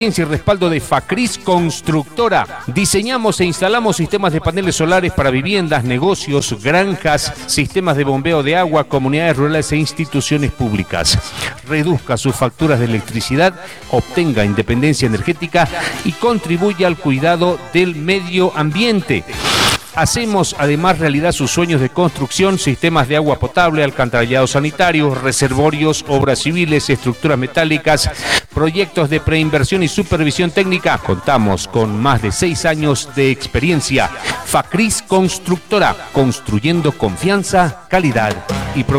y respaldo de Facris Constructora. Diseñamos e instalamos sistemas de paneles solares para viviendas, negocios, granjas, sistemas de bombeo de agua, comunidades rurales e instituciones públicas. Reduzca sus facturas de electricidad, obtenga independencia energética y contribuya al cuidado del medio ambiente. Hacemos además realidad sus sueños de construcción, sistemas de agua potable, alcantarillados sanitarios, reservorios, obras civiles, estructuras metálicas, proyectos de preinversión y supervisión técnica. Contamos con más de 6 años de experiencia. Facris Constructora, construyendo confianza, calidad y progreso.